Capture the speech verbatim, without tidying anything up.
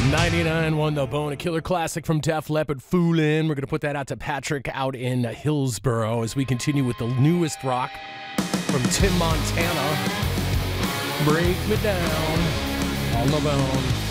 ninety-nine one The Bone, a killer classic from Def Leppard, Foolin'. We're going to put that out to Patrick out in Hillsboro as we continue with the newest rock from Tim Montana. Break me down on the bone.